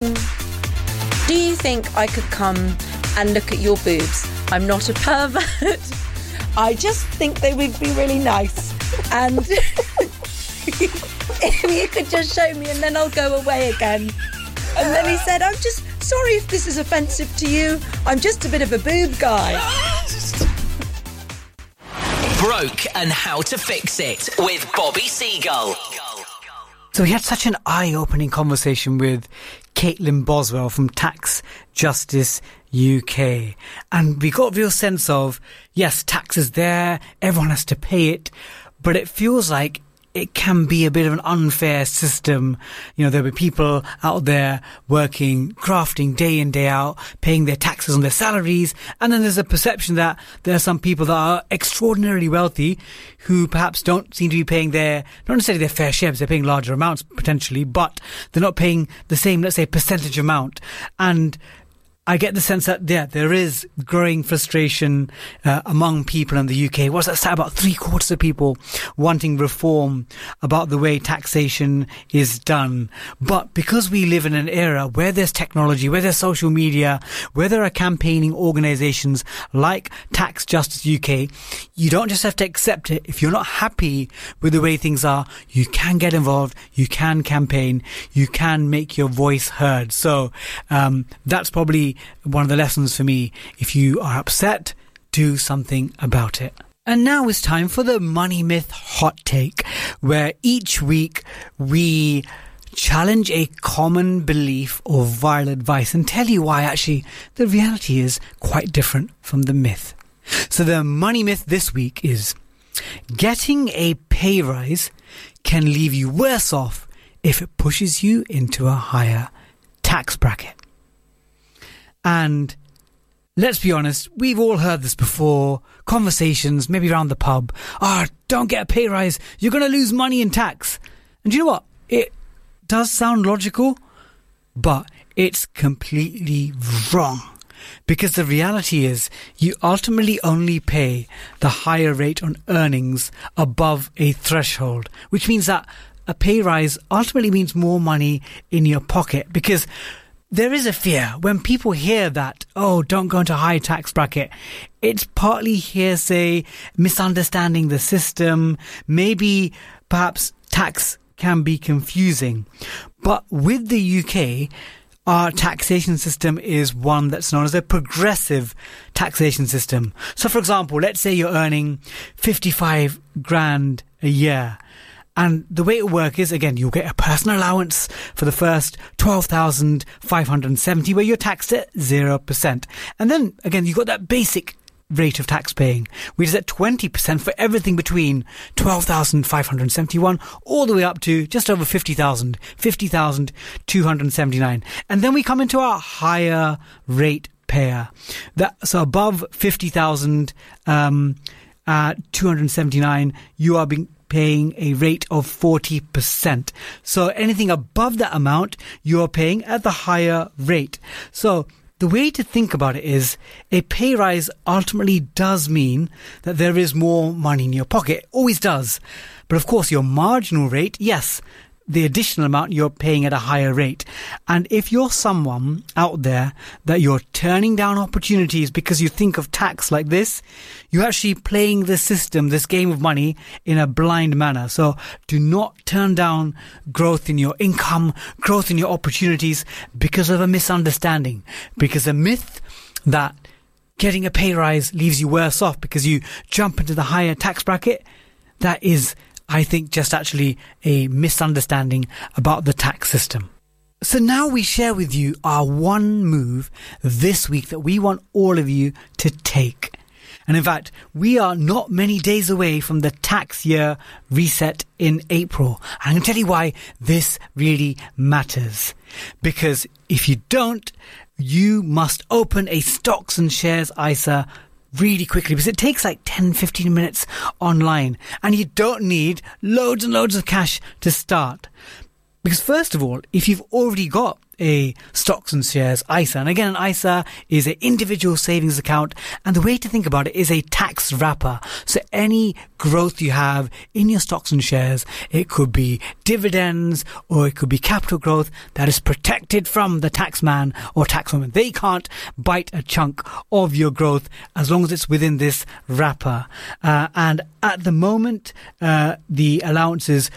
do you think I could come and look at your boobs? I'm not a pervert. I just think they would be really nice. And if you could just show me and then I'll go away again. And then he said, I'm just sorry if this is offensive to you. I'm just a bit of a boob guy. Broke and How to Fix It with Bobby Seagull. So we had such an eye-opening conversation with Caitlin Boswell from Tax Justice UK. And we got a real sense of, yes, tax is there, everyone has to pay it, but it feels like it can be a bit of an unfair system. You know, there'll be people out there working, crafting day in, day out, paying their taxes on their salaries. And then there's a perception that there are some people that are extraordinarily wealthy who perhaps don't seem to be paying their, not necessarily their fair share, because they're paying larger amounts potentially, but they're not paying the same, let's say, percentage amount. And I get the sense that, yeah, there is growing frustration among people in the UK. What's that stat? About 3/4 of people wanting reform about the way taxation is done. But because we live in an era where there's technology, where there's social media, where there are campaigning organisations like Tax Justice UK, you don't just have to accept it. If you're not happy with the way things are, you can get involved, you can campaign, you can make your voice heard. So that's probably one of the lessons for me. If you are upset, do something about it. And now it's time for the Money Myth Hot Take, where each week we challenge a common belief or viral advice and tell you why actually the reality is quite different from the myth. So the money myth this week is: getting a pay rise can leave you worse off if it pushes you into a higher tax bracket. And let's be honest, we've all heard this before. Conversations, maybe around the pub. Don't get a pay rise. You're going to lose money in tax. And you know what? It does sound logical, but it's completely wrong. Because the reality is, you ultimately only pay the higher rate on earnings above a threshold, which means that a pay rise ultimately means more money in your pocket. Because there is a fear when people hear that, don't go into a high tax bracket. It's partly hearsay, misunderstanding the system. Maybe perhaps tax can be confusing. But with the UK, our taxation system is one that's known as a progressive taxation system. So for example, let's say you're earning 55 grand a year. And the way it will work is, again, you'll get a personal allowance for the first 12,570, where you're taxed at 0%. And then, again, you've got that basic rate of tax paying, which is at 20% for everything between 12,571 all the way up to just over 50,279. And then we come into our higher rate payer. So above 50,279, you are paying a rate of 40%. So anything above that amount, you're paying at the higher rate. So the way to think about it is, a pay rise ultimately does mean that there is more money in your pocket. It always does. But of course, your marginal rate, yes, the additional amount you're paying at a higher rate. And if you're someone out there that you're turning down opportunities because you think of tax like this, you're actually playing the system, this game of money, in a blind manner. So do not turn down growth in your income, growth in your opportunities because of a misunderstanding. Because a myth that getting a pay rise leaves you worse off because you jump into the higher tax bracket, that is, I think, just actually a misunderstanding about the tax system. So now we share with you our one move this week that we want all of you to take. And in fact, we are not many days away from the tax year reset in April. And I'm going to tell you why this really matters. Because if you don't, you must open a stocks and shares ISA really quickly, because it takes like 10-15 minutes online, and you don't need loads and loads of cash to start. Because first of all, if you've already got a stocks and shares ISA. And again, an ISA is an individual savings account. And the way to think about it is a tax wrapper. So any growth you have in your stocks and shares, it could be dividends or it could be capital growth that is protected from the tax man or tax woman. They can't bite a chunk of your growth as long as it's within this wrapper. And at the moment, the allowance is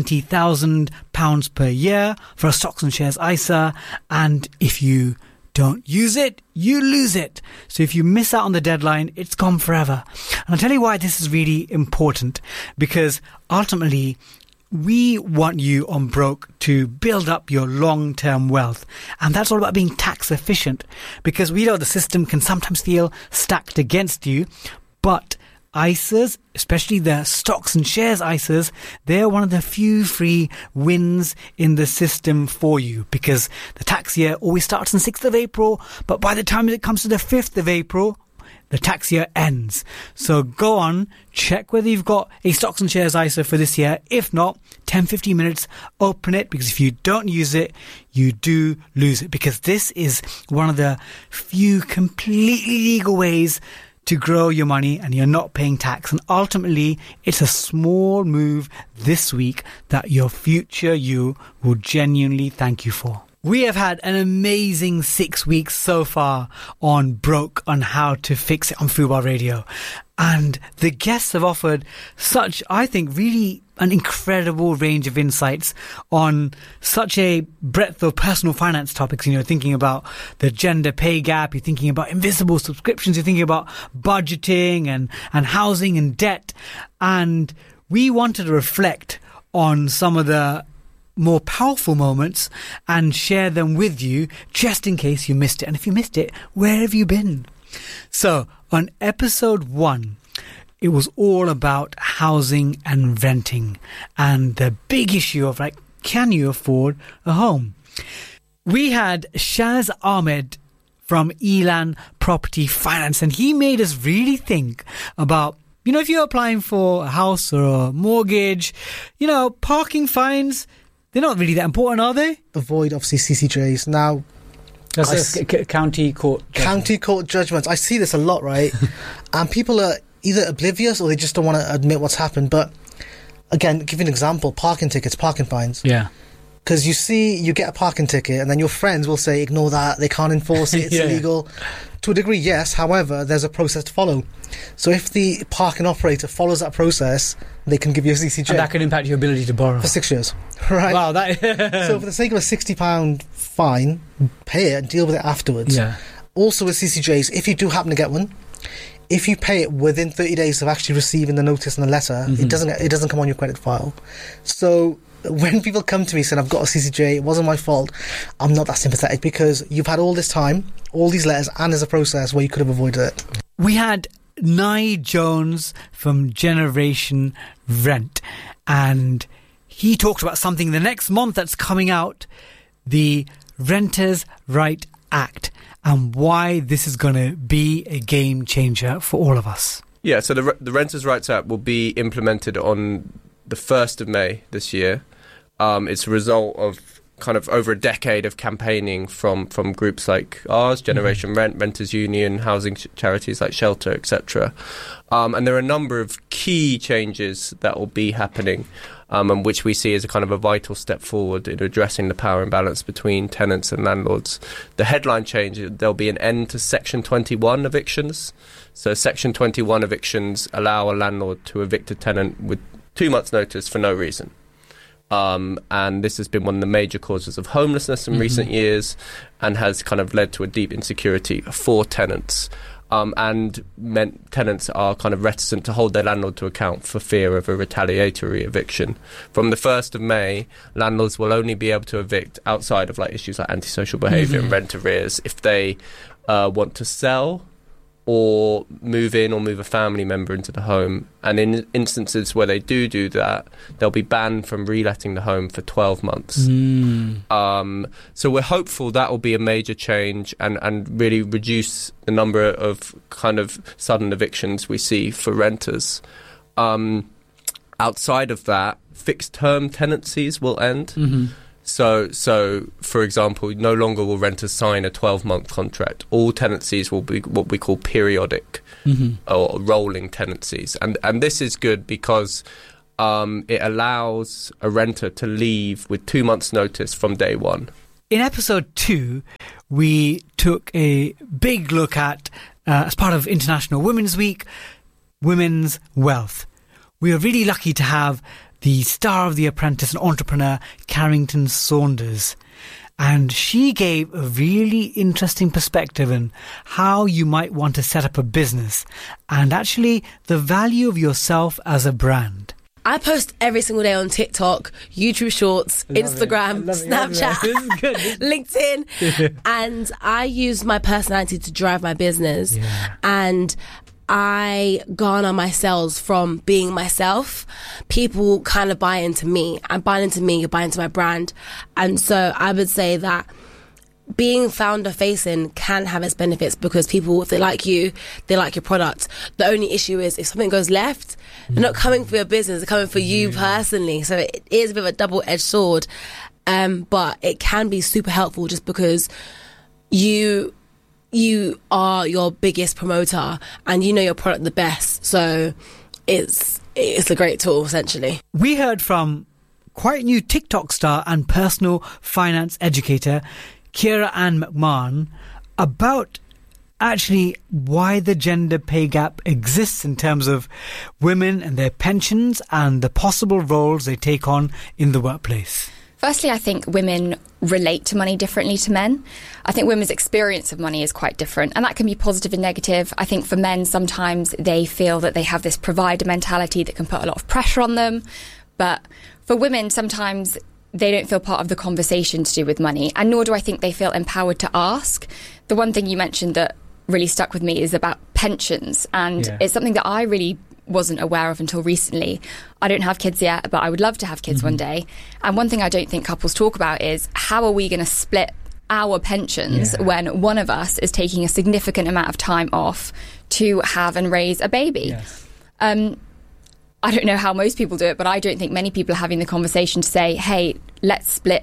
£20,000 per year for a stocks and shares ISA. And if you don't use it, you lose it. So if you miss out on the deadline, it's gone forever. And I'll tell you why this is really important. Because ultimately, we want you on Broke to build up your long-term wealth. And that's all about being tax efficient. Because we know the system can sometimes feel stacked against you. But ISAs, especially the stocks and shares ISAs, they're one of the few free wins in the system for you, because the tax year always starts on 6th of April, but by the time it comes to the 5th of April, the tax year ends. So go on, check whether you've got a stocks and shares ISA for this year. If not, 10-15 minutes, open it, because if you don't use it, you do lose it, because this is one of the few completely legal ways to grow your money and you're not paying tax. And ultimately, it's a small move this week that your future you will genuinely thank you for. We have had an amazing 6 weeks so far on Broke, on How to Fix It on Fubar Radio. And the guests have offered such, I think, really an incredible range of insights on such a breadth of personal finance topics. You know, thinking about the gender pay gap, you're thinking about invisible subscriptions, you're thinking about budgeting and housing and debt. And we wanted to reflect on some of the more powerful moments and share them with you just in case you missed it. And if you missed it, where have you been? So on episode 1, it was all about housing and renting and the big issue of, like, can you afford a home? We had Shaz Ahmed from Elan Property Finance, and he made us really think about, you know, if you're applying for a house or a mortgage, you know, parking fines, they're not really that important, are they? Avoid, obviously, CCJs. Now, that's county court judgments. County court judgments. I see this a lot, right? And people are either oblivious or they just don't want to admit what's happened. But again, give you an example, parking tickets, parking fines. Yeah. Because you get a parking ticket and then your friends will say, ignore that, they can't enforce it, it's illegal. To a degree, yes. However, there's a process to follow. So if the parking operator follows that process, they can give you a CCJ. And that can impact your ability to borrow. For 6 years. Right? Wow. So for the sake of a £60 fine, pay it and deal with it afterwards. Yeah. Also with CCJs, if you do happen to get one, if you pay it within 30 days of actually receiving the notice and the letter, it doesn't come on your credit file. So when people come to me saying, I've got a CCJ, it wasn't my fault, I'm not that sympathetic, because you've had all this time, all these letters, and there's a process where you could have avoided it. We had Nye Jones from Generation Rent, and he talked about something the next month that's coming out, the Renters' Right Act, and why this is going to be a game changer for all of us. Yeah, so the Renters' Rights Act will be implemented on the 1st of May this year. It's a result of kind of over a decade of campaigning from groups like ours, Generation Rent, Renters Union, housing charities like Shelter, etc. And there are a number of key changes that will be happening, and which we see as a kind of a vital step forward in addressing the power imbalance between tenants and landlords. The headline change, there'll be an end to Section 21 evictions. So Section 21 evictions allow a landlord to evict a tenant with 2 months' notice for no reason. And this has been one of the major causes of homelessness in recent years, and has kind of led to a deep insecurity for tenants. And tenants are kind of reticent to hold their landlord to account for fear of a retaliatory eviction. From the 1st of May, landlords will only be able to evict outside of like issues like antisocial behaviour and rent arrears if they want to sell or move in or move a family member into the home. And in instances where they do that, they'll be banned from reletting the home for 12 months. So we're hopeful that will be a major change and really reduce the number of kind of sudden evictions we see for renters. Outside of that, fixed-term tenancies will end. So, for example, no longer will renters sign a 12-month contract. All tenancies will be what we call periodic or rolling tenancies. And this is good because it allows a renter to leave with 2 months' notice from day one. In episode 2, we took a big look at, as part of International Women's Week, women's wealth. We are really lucky to have the star of The Apprentice and entrepreneur, Carrington Saunders. And she gave a really interesting perspective on how you might want to set up a business and actually the value of yourself as a brand. I post every single day on TikTok, YouTube Shorts, Instagram, Snapchat, LinkedIn, and I use my personality to drive my business. Yeah. And I garner my sales from being myself. People kind of buy into me. I buy into me, you buy into my brand. And so I would say that being founder facing can have its benefits because people, if they like you, they like your product. The only issue is if something goes left, they're not coming for your business, they're coming for you personally. So it is a bit of a double-edged sword. But it can be super helpful just because you are your biggest promoter and you know your product the best. So it's a great tool, essentially. We heard from quite new TikTok star and personal finance educator, Kira Ann McMahon, about actually why the gender pay gap exists in terms of women and their pensions and the possible roles they take on in the workplace. Firstly, I think women relate to money differently to men. I think women's experience of money is quite different, and that can be positive and negative. I think for men, sometimes they feel that they have this provider mentality that can put a lot of pressure on them. But for women, sometimes they don't feel part of the conversation to do with money, and nor do I think they feel empowered to ask. The one thing you mentioned that really stuck with me is about pensions, and it's something that I really wasn't aware of until recently. I don't have kids yet, but I would love to have kids one day. And one thing I don't think couples talk about is how are we going to split our pensions when one of us is taking a significant amount of time off to have and raise a baby. I don't know how most people do it, but I don't think many people are having the conversation to say, hey, let's split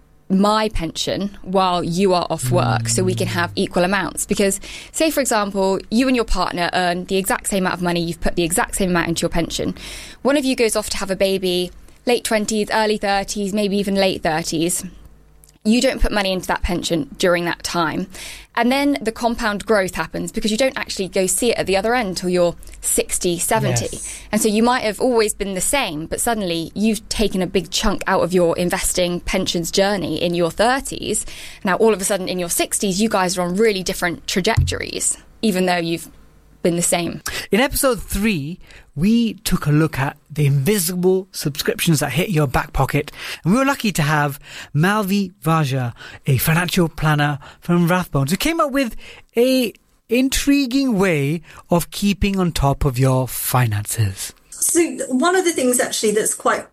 my pension while you are off work so we can have equal amounts. Because say, for example, you and your partner earn the exact same amount of money, you've put the exact same amount into your pension. One of you goes off to have a baby, late 20s, early 30s, maybe even late 30s. You don't put money into that pension during that time. And then the compound growth happens because you don't actually go see it at the other end until you're 60, 70. And so you might have always been the same, but suddenly you've taken a big chunk out of your investing pensions journey in your 30s. Now, all of a sudden in your 60s, you guys are on really different trajectories, even though you've been the same. In episode 3, we took a look at the invisible subscriptions that hit your back pocket, and we were lucky to have Malvi Vaja, a financial planner from Rathbones, who came up with a intriguing way of keeping on top of your finances. So one of the things actually that's quite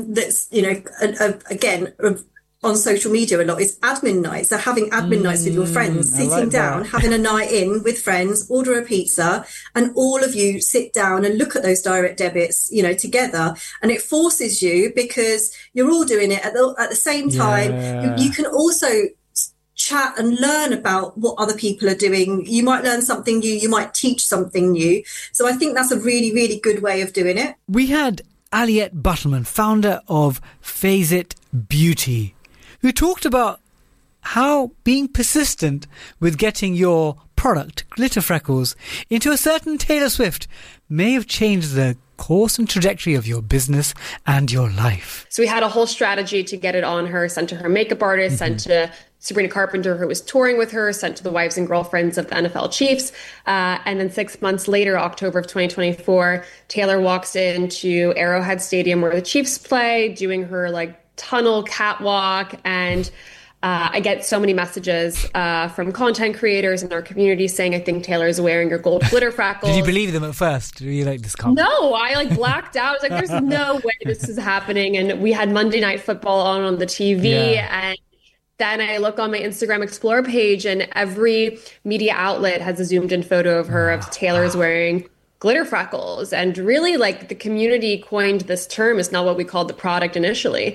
again on social media a lot is admin nights. So having admin nights with your friends, sitting down, having a night in with friends, order a pizza, and all of you sit down and look at those direct debits, together. And it forces you, because you're all doing it at the same time. You can also chat and learn about what other people are doing. You might learn something new. You might teach something new. So I think that's a really, really good way of doing it. We had Aliette Buttelman, founder of Phase It Beauty, who talked about how being persistent with getting your product, Glitter Freckles, into a certain Taylor Swift may have changed the course and trajectory of your business and your life. So we had a whole strategy to get it on her, sent to her makeup artist, sent to Sabrina Carpenter, who was touring with her, sent to the wives and girlfriends of the NFL Chiefs. And then 6 months later, October of 2024, Taylor walks into Arrowhead Stadium where the Chiefs play, doing her tunnel catwalk, and I get so many messages from content creators in our community saying, I think Taylor is wearing your gold glitter freckles. Did you believe them at first? Were you like, this can't? No, I blacked out. I was like, there's no way this is happening. And we had Monday Night Football on the TV, and then I look on my Instagram Explore page, and every media outlet has a zoomed in photo of her of Taylor is wearing glitter freckles. And really, like, the community coined this term. It's not what we called the product initially.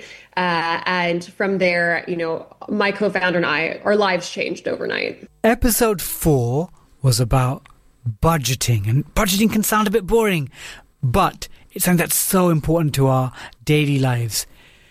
And from there, you know, my co-founder and I, our lives changed overnight. Episode 4 was about budgeting, and budgeting can sound a bit boring, but it's something that's so important to our daily lives.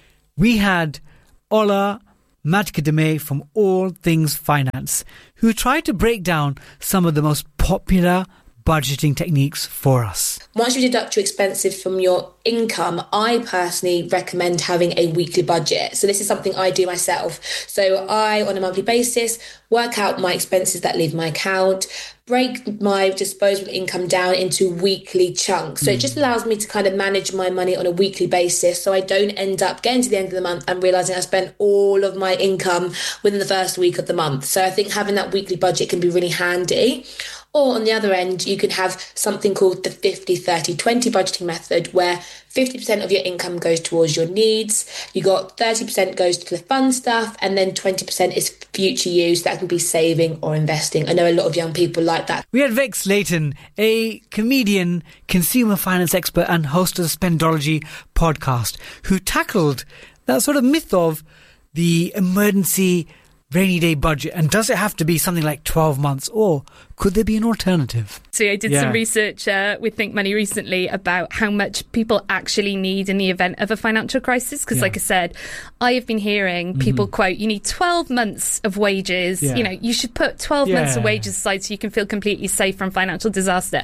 We had Ola Madkademe from All Things Finance, who tried to break down some of the most popular budgeting techniques for us. Once you deduct your expenses from your income, I personally recommend having a weekly budget. So this is something I do myself. So I, on a monthly basis, work out my expenses that leave my account, break my disposable income down into weekly chunks. So it just allows me to kind of manage my money on a weekly basis, so I don't end up getting to the end of the month and realising I spent all of my income within the first week of the month. So I think having that weekly budget can be really handy. Or on the other end, you can have something called the 50-30-20 budgeting method, where 50% of your income goes towards your needs, you got 30% goes to the fun stuff, and then 20% is future use. That can be saving or investing. I know a lot of young people like that. We had Vic Slayton, a comedian, consumer finance expert and host of the Spendology podcast, who tackled that sort of myth of the emergency rainy day budget, and does it have to be something like 12 months, or could there be an alternative? So I did some research with Think Money recently about how much people actually need in the event of a financial crisis, because like I said, I have been hearing people quote, you need 12 months of wages, you know, you should put 12 months of wages aside so you can feel completely safe from financial disaster.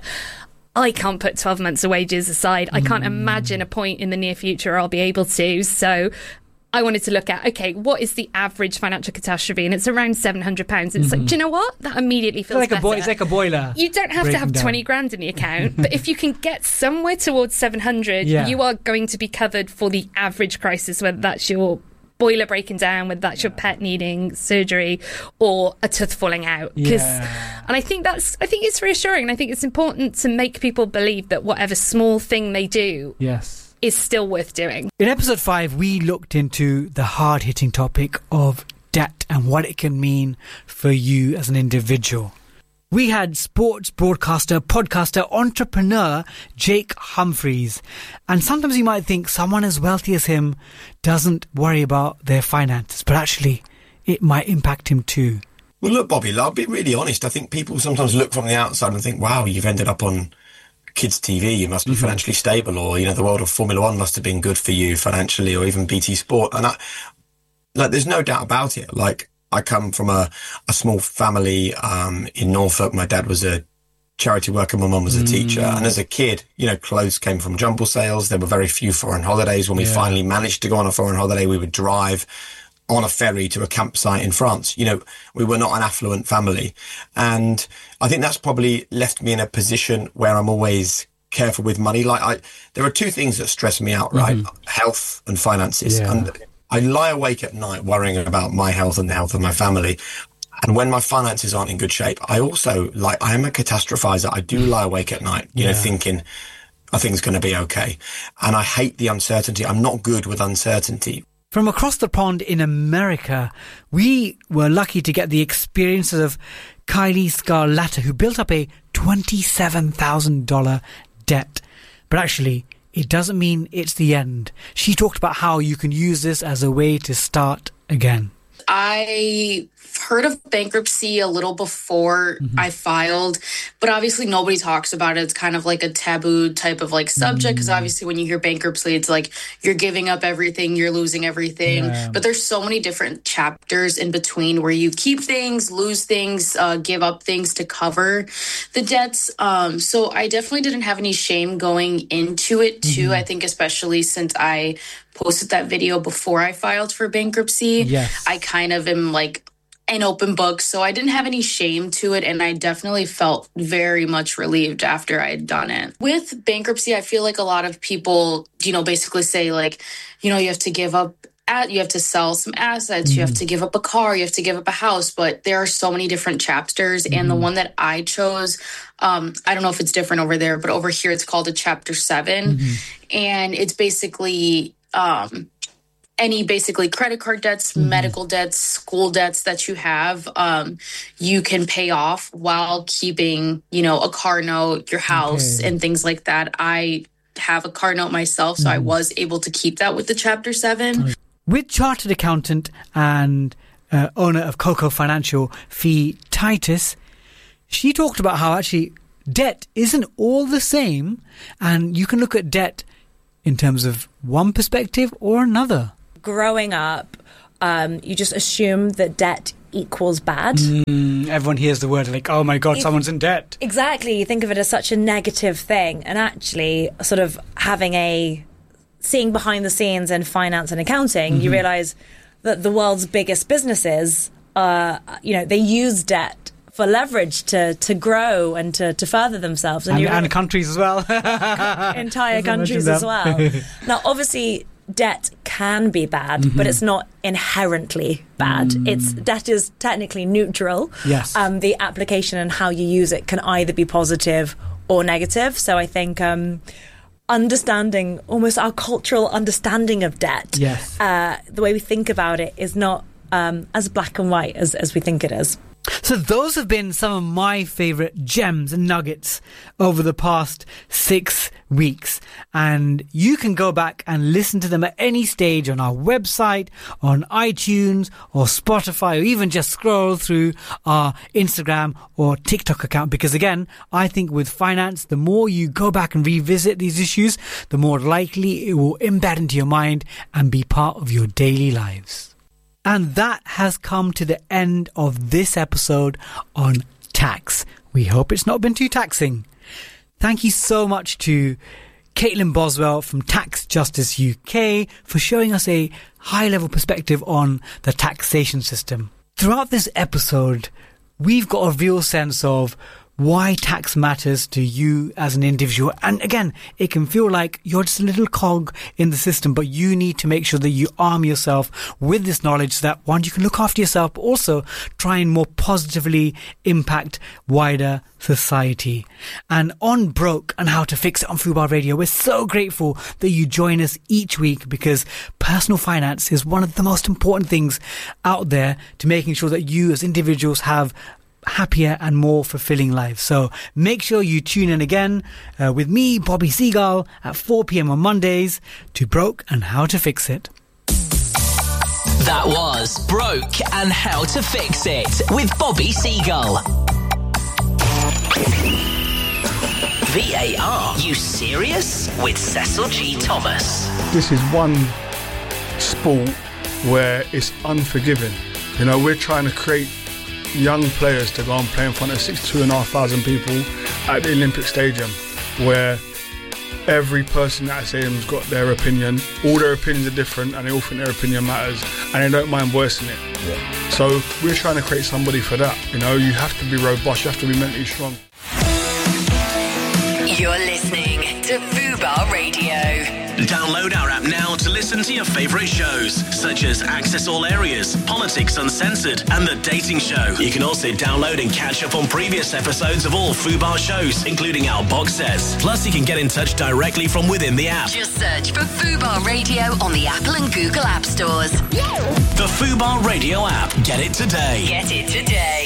I can't put 12 months of wages aside. I can't imagine a point in the near future I'll be able to. So I wanted to look at, okay, what is the average financial catastrophe? And it's around £700. And it's like, do you know what? That immediately feels better. It's like a boiler. You don't have to have 20 grand in the account, but if you can get somewhere towards 700, you are going to be covered for the average crisis, whether that's your boiler breaking down, whether that's your pet needing surgery or a tooth falling out. And I think it's reassuring, and I think it's important to make people believe that whatever small thing they do is still worth doing. In episode 5, we looked into the hard-hitting topic of debt and what it can mean for you as an individual. We had sports broadcaster, podcaster, entrepreneur Jake Humphreys. And sometimes you might think someone as wealthy as him doesn't worry about their finances, but actually it might impact him too. Well, look, Bobby, I'll be really honest. I think people sometimes look from the outside and think, wow, you've ended up on kids' TV, you must be financially stable, or, you know, the world of Formula One must have been good for you financially, or even BT Sport. And there's no doubt about it. Like, I come from a small family in Norfolk. My dad was a charity worker, my mum was a teacher. And as a kid, you know, clothes came from jumble sales. There were very few foreign holidays. When we finally managed to go on a foreign holiday, we would drive on a ferry to a campsite in France. You know, we were not an affluent family. And I think that's probably left me in a position where I'm always careful with money. Like, there are two things that stress me out, right? Health and finances. And I lie awake at night worrying about my health and the health of my family. And when my finances aren't in good shape, I also, I am a catastrophizer. I do lie awake at night, you know, thinking, I think it's going to be okay. And I hate the uncertainty. I'm not good with uncertainty. From across the pond in America, we were lucky to get the experiences of Kylie Scarlata, who built up a $27,000 debt. But actually, it doesn't mean it's the end. She talked about how you can use this as a way to start again. I heard of bankruptcy a little before I filed, but obviously nobody talks about it. It's kind of like a taboo type of like subject, because obviously when you hear bankruptcy, it's like you're giving up everything, you're losing everything. But there's so many different chapters in between where you keep things, lose things, give up things to cover the debts. So I definitely didn't have any shame going into it too. I think especially since I posted that video before I filed for bankruptcy, I kind of am like an open book. So I didn't have any shame to it. And I definitely felt very much relieved after I had done it. With bankruptcy, I feel like a lot of people, you know, basically say like, you know, you have to give up, you have to sell some assets, you have to give up a car, you have to give up a house. But there are so many different chapters. And the one that I chose, I don't know if it's different over there, but over here it's called a Chapter 7. And it's basically any basically credit card debts, medical debts, school debts that you have, you can pay off while keeping, a car note, your house, and things like that. I have a car note myself, so I was able to keep that with the Chapter 7. With chartered accountant and owner of Coco Financial, Fee Titus, she talked about how actually debt isn't all the same, and you can look at debt in terms of one perspective or another. Growing up, you just assume that debt equals bad. Everyone hears the word like, oh my God, someone's in debt. Exactly. You think of it as such a negative thing. And actually, sort of seeing behind the scenes in finance and accounting, you realise that the world's biggest businesses, they use debt for leverage to grow and to further themselves. And countries as well. Entire countries as well. Now, obviously, debt can be bad, but it's not inherently bad. Debt is technically neutral. Yes. The application and how you use it can either be positive or negative. So I think understanding, almost our cultural understanding of debt, the way we think about it is not as black and white as we think it is. So those have been some of my favourite gems and nuggets over the past 6 weeks. And you can go back and listen to them at any stage on our website, on iTunes or Spotify, or even just scroll through our Instagram or TikTok account. Because again, I think with finance, the more you go back and revisit these issues, the more likely it will embed into your mind and be part of your daily lives. And that has come to the end of this episode on tax. We hope it's not been too taxing. Thank you so much to Caitlin Boswell from Tax Justice UK for showing us a high-level perspective on the taxation system. Throughout this episode, we've got a real sense of why tax matters to you as an individual. And again, it can feel like you're just a little cog in the system, but you need to make sure that you arm yourself with this knowledge so that, one, you can look after yourself, but also try and more positively impact wider society. And on Broke and How to Fix It on Fubar Radio, we're so grateful that you join us each week, because personal finance is one of the most important things out there to making sure that you as individuals have happier and more fulfilling lives. So make sure you tune in again with me, Bobby Seagull, at 4 p.m. on Mondays to Broke and How to Fix It. That was Broke and How to Fix It with Bobby Seagull. VAR, you serious? With Cecil G. Thomas. This is one sport where it's unforgiving. We're trying to create young players to go and play in front of 62,500 people at the Olympic Stadium, where every person at that stadium's got their opinion. All their opinions are different and they all think their opinion matters and they don't mind voicing it. So we're trying to create somebody for that. You have to be robust, you have to be mentally strong. You're listening to Fubar Radio. Download our app now to listen to your favourite shows, such as Access All Areas, Politics Uncensored, and The Dating Show. You can also download and catch up on previous episodes of all Fubar shows, including our box sets. Plus, you can get in touch directly from within the app. Just search for Fubar Radio on the Apple and Google App Stores. The Fubar Radio app. Get it today. Get it today.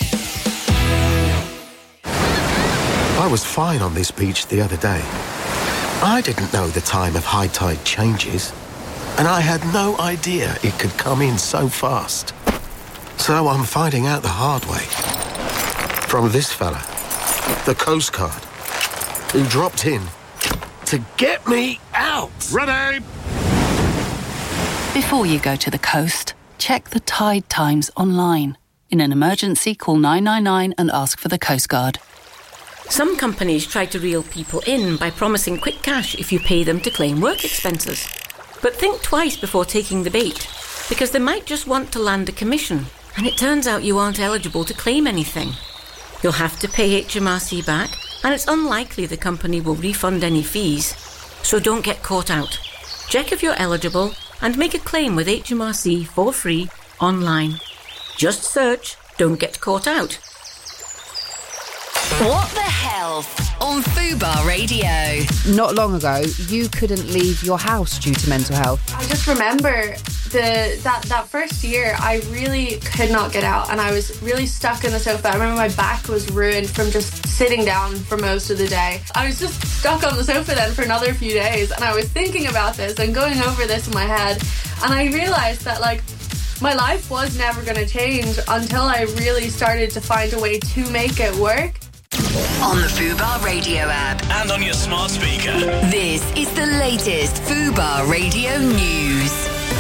I was fine on this beach the other day. I didn't know the time of high tide changes, and I had no idea it could come in so fast. So I'm finding out the hard way. From this fella, the Coast Guard, who dropped in to get me out. Ready! Before you go to the coast, check the tide times online. In an emergency, call 999 and ask for the Coast Guard. Some companies try to reel people in by promising quick cash if you pay them to claim work expenses. But think twice before taking the bait, because they might just want to land a commission, and it turns out you aren't eligible to claim anything. You'll have to pay HMRC back, and it's unlikely the company will refund any fees. So don't get caught out. Check if you're eligible and make a claim with HMRC for free online. Just search "Don't Get Caught Out." What the health? on Fubar Radio. Not long ago, you couldn't leave your house due to mental health. I just remember that first year, I really could not get out, and I was really stuck in the sofa. I remember my back was ruined from just sitting down for most of the day. I was just stuck on the sofa then for another few days, and I was thinking about this and going over this in my head, and I realised that, like, my life was never going to change until I really started to find a way to make it work. On the Fubar Radio app. And on your smart speaker. This is the latest Fubar Radio news.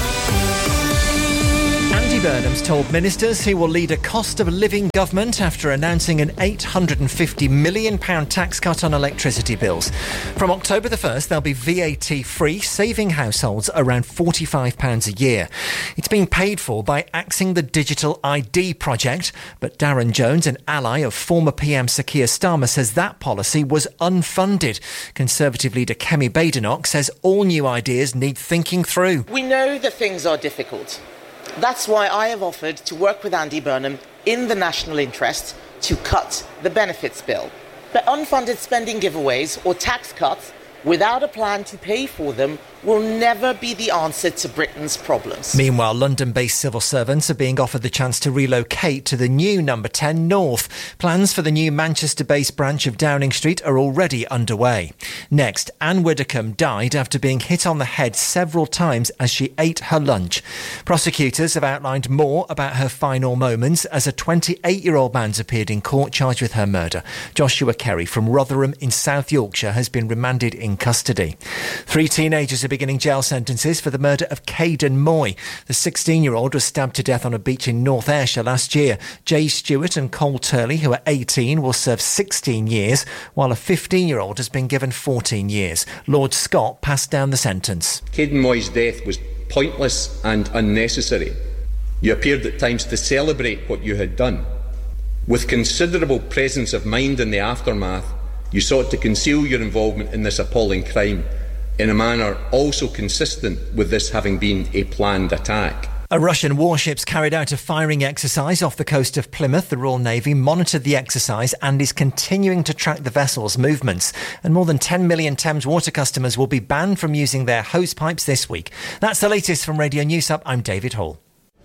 Andy Burnham's told ministers he will lead a cost-of-living government after announcing an £850 million tax cut on electricity bills. From October the 1st, they'll be VAT-free, saving households around £45 a year. It's being paid for by axing the Digital ID project, but Darren Jones, an ally of former PM Sir Keir Starmer, says that policy was unfunded. Conservative leader Kemi Badenoch says all new ideas need thinking through. We know that things are difficult. That's why I have offered to work with Andy Burnham in the national interest to cut the benefits bill. But unfunded spending giveaways or tax cuts without a plan to pay for them will never be the answer to Britain's problems. Meanwhile, London-based civil servants are being offered the chance to relocate to the new number 10 North. Plans for the new Manchester-based branch of Downing Street are already underway. Next, Anne Widdecombe died after being hit on the head several times as she ate her lunch. Prosecutors have outlined more about her final moments as a 28-year-old man's appeared in court charged with her murder. Joshua Kerry from Rotherham in South Yorkshire has been remanded in custody. 3 teenagers are beginning jail sentences for the murder of Caden Moy. The 16-year-old was stabbed to death on a beach in North Ayrshire last year. Jay Stewart and Cole Turley, who are 18, will serve 16 years, while a 15-year-old has been given 14 years. Lord Scott passed down the sentence. Caden Moy's death was pointless and unnecessary. You appeared at times to celebrate what you had done. With considerable presence of mind in the aftermath, you sought to conceal your involvement in this appalling crime in a manner also consistent with this having been a planned attack. A Russian warship's carried out a firing exercise off the coast of Plymouth. The Royal Navy monitored the exercise and is continuing to track the vessel's movements. And more than 10 million Thames Water customers will be banned from using their hose pipes this week. That's the latest from Radio News Up. I'm David Hall.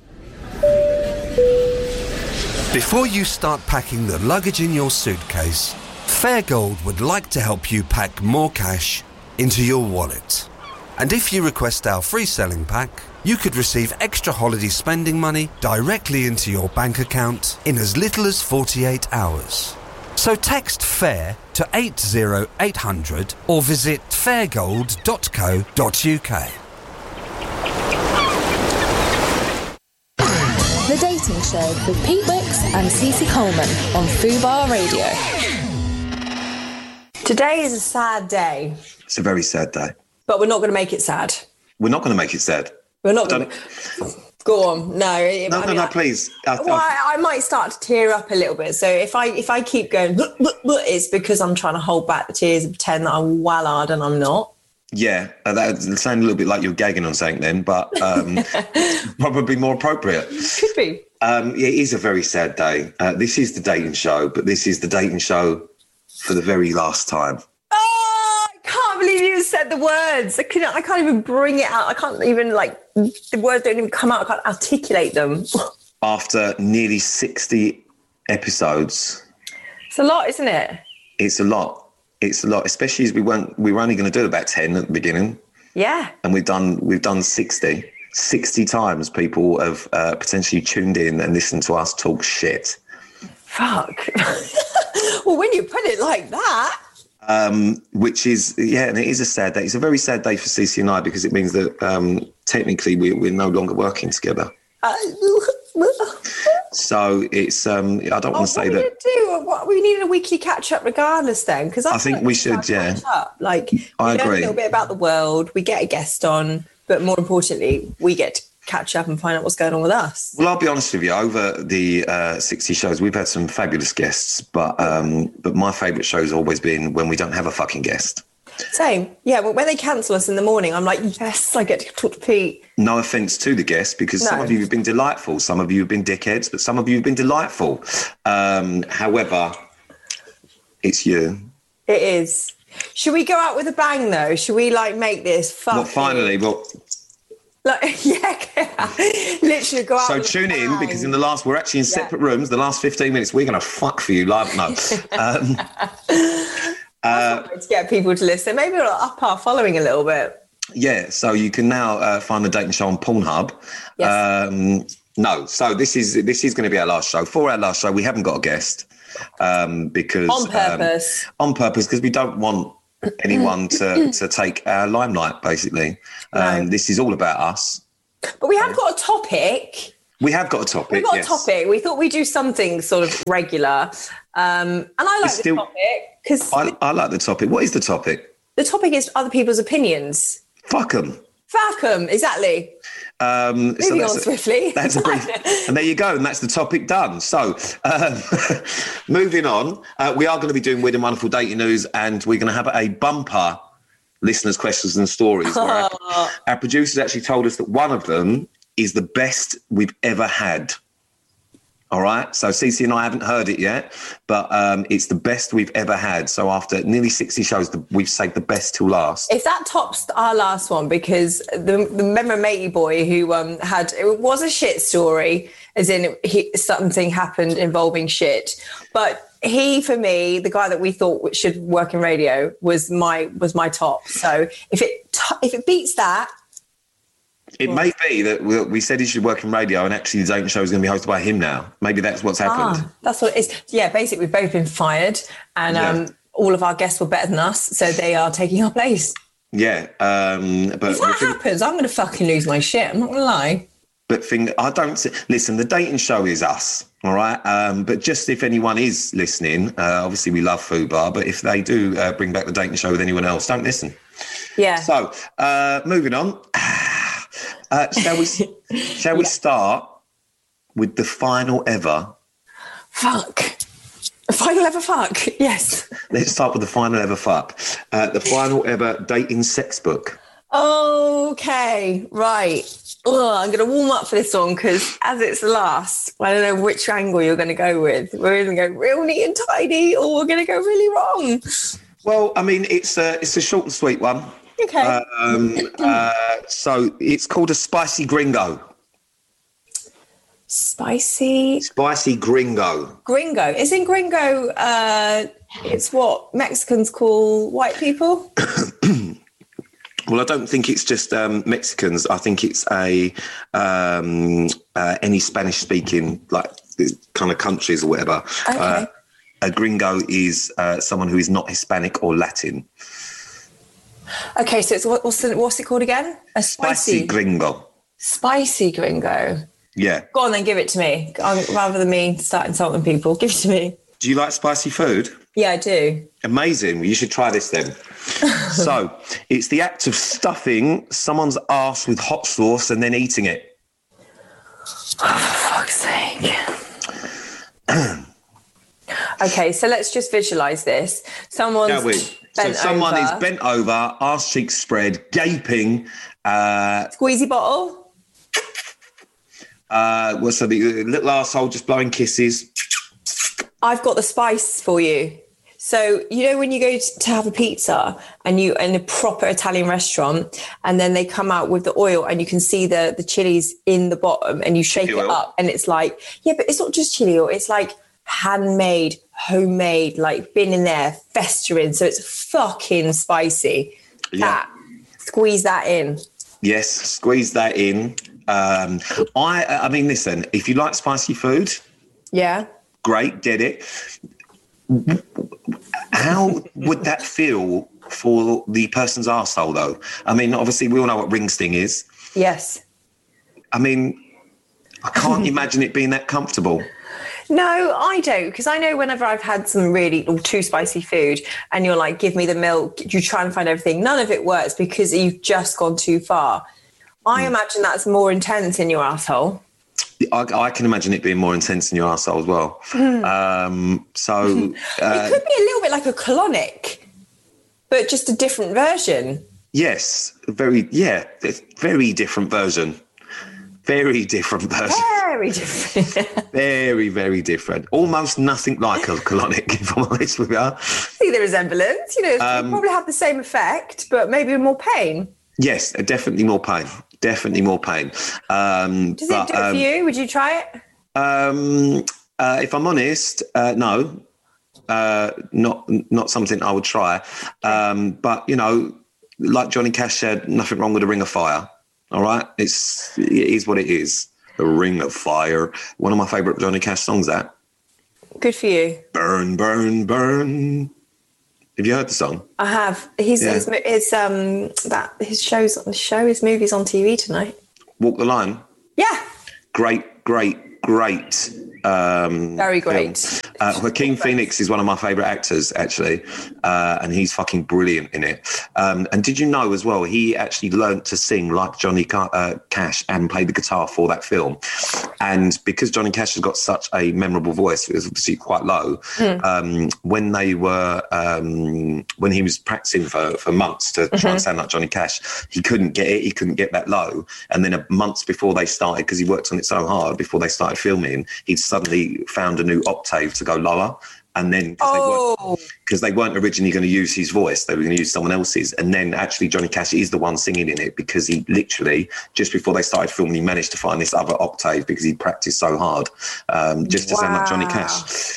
Before you start packing the luggage in your suitcase, Fairgold would like to help you pack more cash into your wallet. And if you request our free selling pack, you could receive extra holiday spending money directly into your bank account in as little as 48 hours. So text FAIR to 80800 or visit fairgold.co.uk. The Dating Show with Pete Wicks and Cece Coleman on Fubar Radio. Today is a sad day. It's a very sad day. But we're not going to make it sad. We're not going to make it sad. We're not going to... Go on. No. No, please. I might start to tear up a little bit. So if I keep going, it's because I'm trying to hold back the tears and pretend that I'm wallard and I'm not. Yeah, that sounds a little bit like you're gagging on something then, but probably more appropriate. Could be. It is a very sad day. This is the dating show, but this is the dating show for the very last time. Oh, I can't believe you said the words. I can't even bring it out. I can't even, the words don't even come out. I can't articulate them. After nearly 60 episodes. It's a lot, isn't it? It's a lot. It's a lot, especially as we were only going to do about 10 at the beginning. Yeah. And we've done 60. 60 times people have potentially tuned in and listened to us talk shit. Fuck. Well, when you put it like that. Which is, and it is a sad day. It's a very sad day for Cece and I because it means that technically we're no longer working together. So it's, I don't want to say that. We need a weekly catch up regardless then. Because I think we should, yeah. I agree. A little bit about the world. We get a guest on, but more importantly, we get to catch up and find out what's going on with us. Well, I'll be honest with you. Over the 60 shows, we've had some fabulous guests, but my favourite show has always been when we don't have a fucking guest. Same. Yeah, but when they cancel us in the morning, I'm like, yes, I get to talk to Pete. No offence to the guests, because some of you have been delightful. Some of you have been dickheads, but some of you have been delightful. However, it's you. It is. Should we go out with a bang, though? Should we, like, make this fun? Well, finally, but... Like, yeah, literally go out. So tune in, because we're actually in separate rooms. The last 15 minutes, we're going to fuck for you live. No. To get people to listen. Maybe we'll up our following a little bit. Yeah, so you can now find the Dating Show on Pornhub. Yes. No, so this is going to be our last show. For our last show, we haven't got a guest because... On purpose. On purpose, because we don't want anyone to take our limelight, basically. No. This is all about us. But we have got a topic. We have got a topic, We've got a topic. We thought we'd do something sort of regular. And I like the topic because... I like the topic. What is the topic? The topic is other people's opinions. Fuck them. Fuck them, exactly. Moving on swiftly. That's a brief... And there you go. And that's the topic done. So, moving on, we are going to be doing Weird and Wonderful Dating News, and we're going to have a bumper listeners' questions and stories. Where our producers actually told us that one of them is the best we've ever had. All right. So Cece and I haven't heard it yet, but it's the best we've ever had. So after nearly 60 shows, we've saved the best till last. If that tops our last one, because the remember Matey Boy who it was a shit story, as in something happened involving shit, but he, for me, the guy that we thought should work in radio was my top. So if it beats that. It may be that we said he should work in radio, and actually the Dating Show is going to be hosted by him now. Maybe that's what's happened. That's what it is. Yeah, basically we've both been fired, and all of our guests were better than us, so they are taking our place. Yeah, but if that happens, I'm going to fucking lose my shit. I'm not going to lie. But listen, the Dating Show is us, all right? But just if anyone is listening, obviously we love Fubar, but if they do bring back the Dating Show with anyone else, don't listen. Yeah. So, moving on. Shall we start with the final ever? Fuck. Final ever fuck, yes. Let's start with the final ever fuck. The final ever dating sex book. Okay, right. I'm going to warm up for this one because as it's the last, I don't know which angle you're going to go with. We're going to go real neat and tidy, or we're going to go really wrong. Well, I mean, it's a short and sweet one. Okay. So it's called a spicy gringo. Spicy gringo. Gringo. Isn't gringo, it's what Mexicans call white people? Well, I don't think it's just Mexicans. I think it's any Spanish-speaking like kind of countries or whatever. Okay. A gringo is someone who is not Hispanic or Latin. Okay, so it's what's it called again? A spicy gringo. Spicy gringo. Yeah. Go on then, give it to me. Rather than me start insulting people, give it to me. Do you like spicy food? Yeah, I do. Amazing. You should try this then. So, it's the act of stuffing someone's arse with hot sauce and then eating it. Oh, for fuck's sake. Okay, so let's just visualise this. Someone is bent over, arse cheeks spread, gaping. Squeezy bottle? So the little arsehole just blowing kisses. I've got the spice for you. So, you know when you go to have a pizza and you in a proper Italian restaurant and then they come out with the oil and you can see the chilies in the bottom and you shake it up and it's like, yeah, but it's not just chili oil. It's like handmade, homemade, like been in there, festering. So it's fucking spicy. Yeah. Squeeze that in. Yes, squeeze that in. I mean, listen, if you like spicy food, yeah, great, get it. How would that feel for the person's arsehole, though? I mean, obviously, we all know what ring sting is. Yes. I mean, I can't imagine it being that comfortable. No, I don't, because I know whenever I've had some really too spicy food and you're like, give me the milk, you try and find everything, none of it works because you've just gone too far. I imagine that's more intense in your asshole. I can imagine it being more intense in your arsehole as well. So it could be a little bit like a colonic, but just a different version. Yes, very different version. Very different version. Very different. Very, very different. Almost nothing like a colonic, if I'm honest with you. See, the resemblance. You know, they probably have the same effect, but maybe more pain. Yes, definitely more pain. Definitely more pain. Does it do it for you? Would you try it? If I'm honest, no. Not something I would try. But, you know, like Johnny Cash said, nothing wrong with a ring of fire. All right? It is what it is. A ring of fire. One of my favourite Johnny Cash songs, that. Good for you. Burn, burn, burn. Have you heard the song? I have. His movies on TV tonight. Walk the Line? Yeah. Great. Very great. Joaquin Phoenix is one of my favourite actors, actually, and he's fucking brilliant in it. And did you know as well, he actually learnt to sing like Johnny Cash and played the guitar for that film. And because Johnny Cash has got such a memorable voice, it was obviously quite low. When he was practicing for months to try and sound like Johnny Cash, he couldn't get it. He couldn't get that low. And then months before they started, because he worked on it so hard before they started filming, he'd suddenly found a new octave to go lower. And then because they weren't originally going to use his voice, they were going to use someone else's. And then actually Johnny Cash is the one singing in it, because he literally, just before they started filming, he managed to find this other octave because he practiced so hard just to sound like Johnny Cash.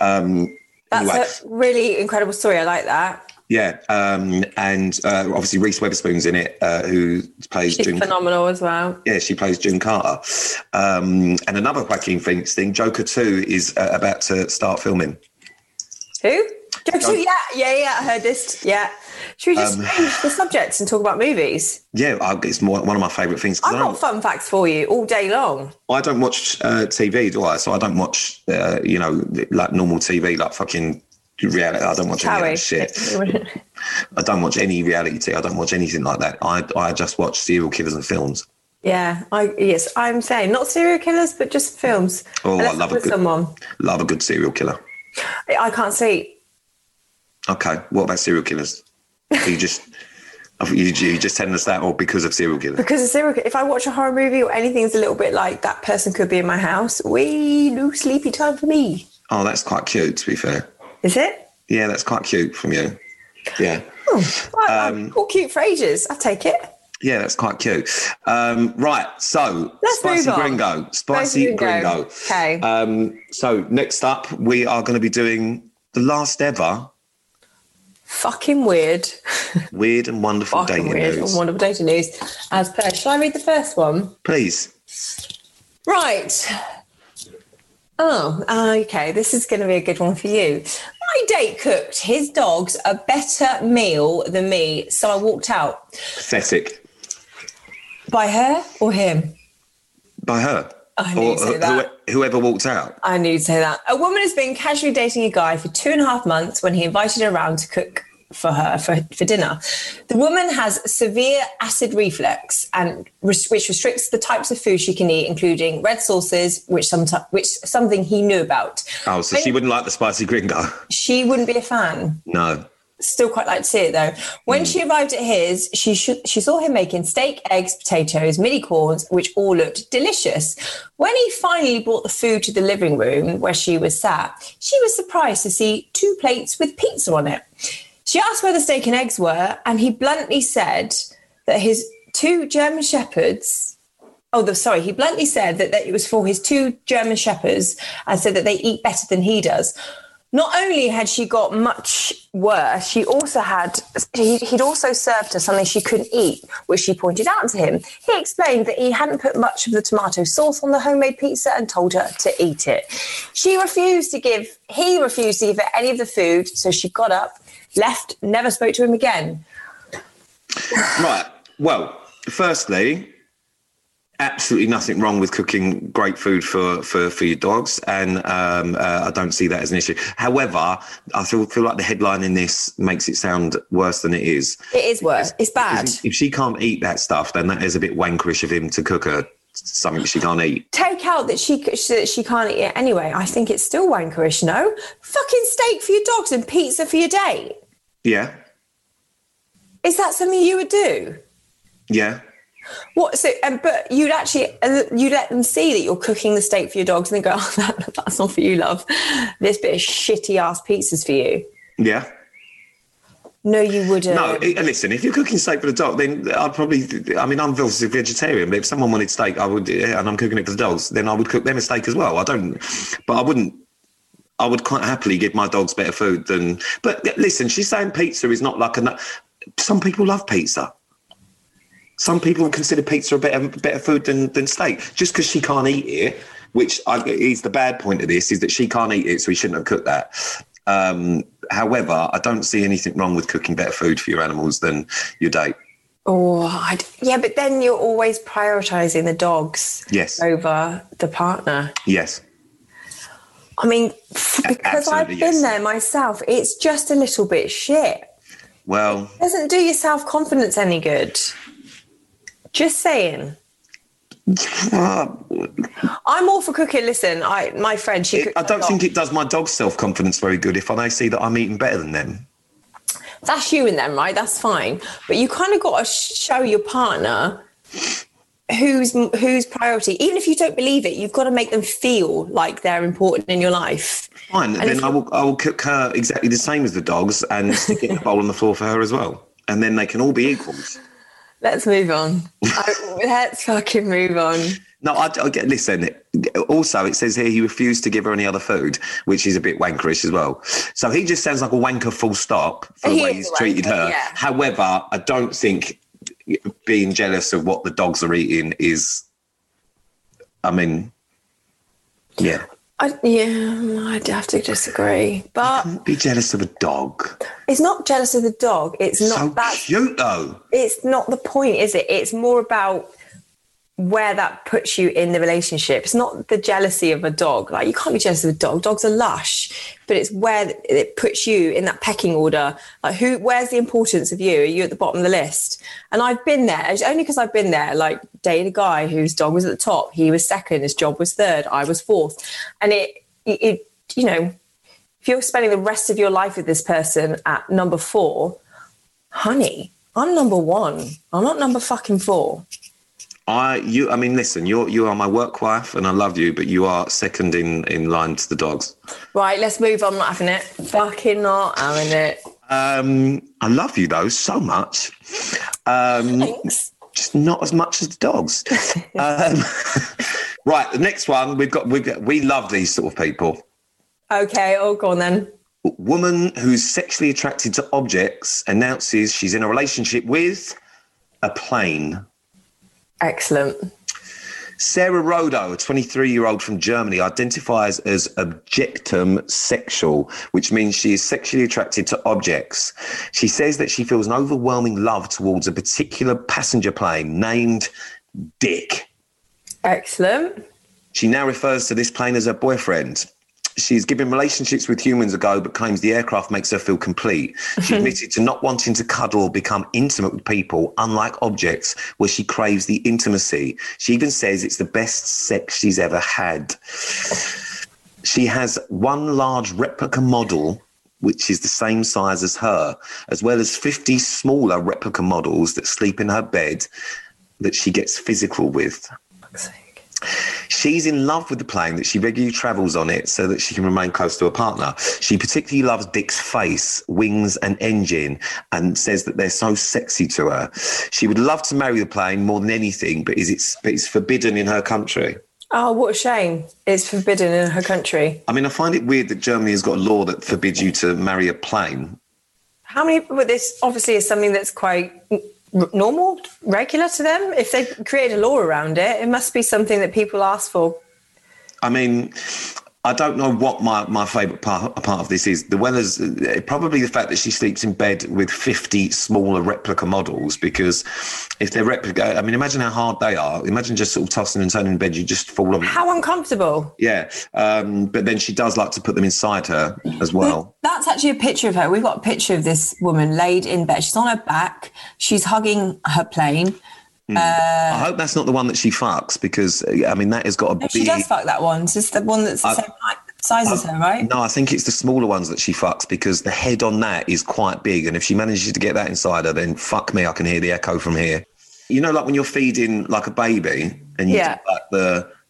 That's a really incredible story. I like that. Yeah, and obviously Reese Witherspoon's in it, who plays She's phenomenal as well. Yeah, she plays June Carter. And another Joaquin Phoenix thing, Joker 2 is about to start filming. Who? Joker 2? Yeah, I heard this. Yeah. Should we just change the subjects and talk about movies? Yeah, it's one of my favourite things. I've got fun facts for you all day long. I don't watch TV, do I? So I don't watch, like normal TV, like fucking reality. I don't watch any of that shit. I don't watch any reality TV. I don't watch anything like that. I just watch serial killers and films. Yeah, I'm saying not serial killers, but just films. Oh, I love a good serial killer. I can't sleep. Okay, what about serial killers? You just telling us that, or because of serial killers? Because of serial killers. If I watch a horror movie or anything that's a little bit like that person could be in my house, no sleepy time for me. Oh, that's quite cute, to be fair. Is it? Yeah, that's quite cute from you. Yeah. I've called cute for ages. I take it. Yeah, that's quite cute. Right, so let's Spicy Gringo. Spicy Gringo. Okay. So next up, we are going to be doing the last ever fucking weird and wonderful dating news. And wonderful dating news. As per, shall I read the first one? Please. Right. Oh, okay. This is going to be a good one for you. My date cooked his dogs a better meal than me, so I walked out. Pathetic. By her or him? By her. I knew you'd say that. Whoever walked out. I knew you'd say that. A woman has been casually dating a guy for 2.5 months when he invited her around to cook for her for dinner. The woman has severe acid reflux, and which restricts the types of food she can eat, including red sauces, which something he knew about. Oh, so she wouldn't like the Spicy Gringo. She wouldn't be a fan. No. Still quite like to see it though. When she arrived at his, she saw him making steak, eggs, potatoes, mini corns, which all looked delicious. When he finally brought the food to the living room where she was sat, she was surprised to see 2 plates with pizza on it. She asked where the steak and eggs were, and he bluntly said that his 2 German shepherds... he bluntly said that it was for his 2 German shepherds and said that they eat better than he does. Not only had she got much worse, he'd also served her something she couldn't eat, which she pointed out to him. He explained that he hadn't put much of the tomato sauce on the homemade pizza and told her to eat it. He refused to give her any of the food, so she got up, left, never spoke to him again. Right. Well, firstly, absolutely nothing wrong with cooking great food for your dogs, and I don't see that as an issue. However, I feel like the headline in this makes it sound worse than it is. It is worse. It's bad. If she can't eat that stuff, then that is a bit wankerish of him to cook her something she can't eat. Take out that she can't eat it anyway. I think it's still wankerish, no? Fucking steak for your dogs and pizza for your date. Yeah. Is that something you would do? Yeah. What? So, but you'd let them see that you're cooking the steak for your dogs, and then go, "Oh, that's not for you, love. This bit of shitty ass pizza's for you." Yeah. No, you wouldn't. No, listen, if you're cooking steak for the dog, then I'd probably, I mean, I'm obviously vegetarian, but if someone wanted steak, I would, and I'm cooking it for the dogs, then I would cook them a steak as well. I would quite happily give my dogs better food than, but listen, she's saying pizza is not like some people love pizza. Some people consider pizza a better food than steak. Just because she can't eat it, which is the bad point of this, is that she can't eat it, so we shouldn't have cooked that. However, I don't see anything wrong with cooking better food for your animals than your date. Oh, yeah, but then you're always prioritising the dogs over the partner. Yes. I mean, because I've been there myself, it's just a little bit shit. Well, it doesn't do your self-confidence any good. Just saying. I'm all for cooking. Listen, my friend, she cooks. I don't think it does my dog's self-confidence very good if they see that I'm eating better than them. That's you and them, right? That's fine. But you kind of got to show your partner who's priority. Even if you don't believe it, you've got to make them feel like they're important in your life. Fine, and then I will cook her exactly the same as the dogs and stick it in a bowl on the floor for her as well. And then they can all be equals. Let's move on. Let's fucking move on. No, listen, also it says here he refused to give her any other food, which is a bit wankerish as well. So he just sounds like a wanker full stop for the way he's treated her. Yeah. However, I don't think being jealous of what the dogs are eating is, I mean, yeah. I'd have to disagree. But you can't be jealous of a dog. It's not jealous of the dog. It's not so that cute though. It's not the point, is it? It's more about where that puts you in the relationship. It's not the jealousy of a dog. Like, you can't be jealous of a dog. Dogs are lush, but it's where it puts you in that pecking order. Like, where's the importance of you? Are you at the bottom of the list? And I've been there. It's only because I've been there, like, dated a guy whose dog was at the top. He was second. His job was third. I was fourth. And it you know, if you're spending the rest of your life with this person at number 4, honey, I'm number 1. I'm not number fucking 4. I mean, listen, you are my work wife and I love you, but you are second in line to the dogs. Right, let's move on. I'm not having it. Fucking not having it. I love you though so much. Thanks. Just not as much as the dogs. Right, the next one we love these sort of people. Okay, go on then. Woman who's sexually attracted to objects announces she's in a relationship with a plane. Excellent. Sarah Rodo, a 23-year-old from Germany, identifies as objectum sexual, which means she is sexually attracted to objects. She says that she feels an overwhelming love towards a particular passenger plane named Dick. Excellent. She now refers to this plane as her boyfriend. She's given relationships with humans a go, but claims the aircraft makes her feel complete. She admitted to not wanting to cuddle or become intimate with people, unlike objects, where she craves the intimacy. She even says it's the best sex she's ever had. She has one large replica model, which is the same size as her, as well as 50 smaller replica models that sleep in her bed that she gets physical with. She's in love with the plane, that she regularly travels on it so that she can remain close to her partner. She particularly loves Dick's face, wings and engine, and says that they're so sexy to her. She would love to marry the plane more than anything, but it's forbidden in her country. Oh, what a shame. It's forbidden in her country. I mean, I find it weird that Germany has got a law that forbids you to marry a plane. How many, but this obviously is something that's quite normal, regular to them. If they create a law around it, it must be something that people ask for. I mean, I don't know what my favourite part of this is. The weather's probably the fact that she sleeps in bed with 50 smaller replica models, because if they're replica, I mean, imagine how hard they are. Imagine just sort of tossing and turning in bed, you just fall on. How uncomfortable. Yeah. But then she does like to put them inside her as well. That's actually a picture of her. We've got a picture of this woman laid in bed. She's on her back. She's hugging her plane. I hope that's not the one that she fucks, because, I mean, that has got to be... She does fuck that one. It's just the one that's the same size as her, right? No, I think it's the smaller ones that she fucks, because the head on that is quite big, and if she manages to get that inside her, then fuck me, I can hear the echo from here. You know, like when you're feeding like a baby and you do like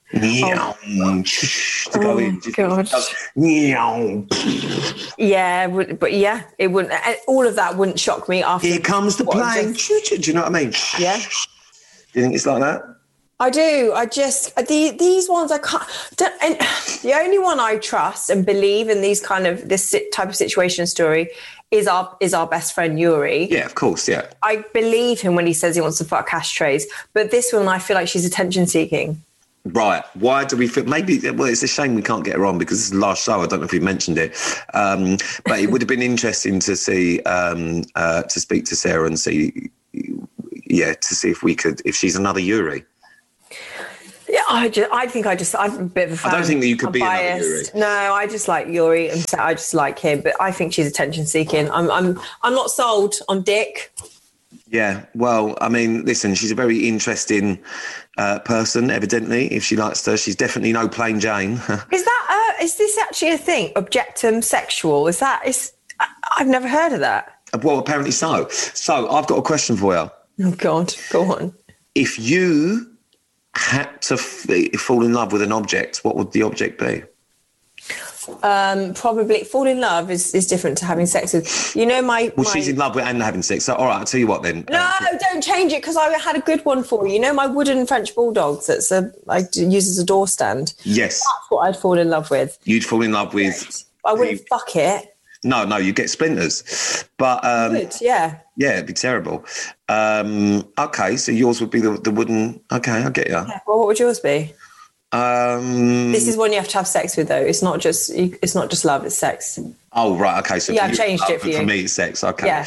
Meow. To go in. God. Meow. Yeah, but yeah, it wouldn't. All of that wouldn't shock me after. Here comes the plane. Do you know what I mean? Yeah. Do you think it's like that? I do. I just these ones I can't. And the only one I trust and believe in this type of situation story is our best friend Yuri. Yeah, of course. Yeah. I believe him when he says he wants to fuck ashtrays, but this one I feel like she's attention seeking. Right. Why do we feel? Maybe. Well, it's a shame we can't get her on because this is the last show. I don't know if we mentioned it, but it would have been interesting to see to speak to Sarah and see, to see if she's another Yuri. Yeah, I'm a bit of a fan. I don't think that you could be another Yuri. No, I just like Yuri and I just like him, but I think she's attention seeking. I'm not sold on Dick. Yeah, well, I mean, listen, she's a very interesting person, evidently. If she likes her, she's definitely no plain Jane. Is this actually a thing? Objectum sexual? I've never heard of that. Well, apparently so. So I've got a question for you. Oh, God, go on. If you had to fall in love with an object, what would the object be? Probably fall in love is different to having sex with. She's in love with and having sex. So, all right, I'll tell you what then. No, don't change it because I had a good one for you. You know my wooden French bulldog that's I use as a door stand? Yes. That's what I'd fall in love with. You'd fall in love with... I wouldn't fuck it. No, you get splinters. But yeah. Yeah, it'd be terrible. Okay, so yours would be the wooden... Okay, I get you. Yeah, well, what would yours be? This is one you have to have sex with, though. It's not just love; it's sex. Oh right, okay. So yeah, I've changed it for you. For me, it's sex. Okay. Yeah.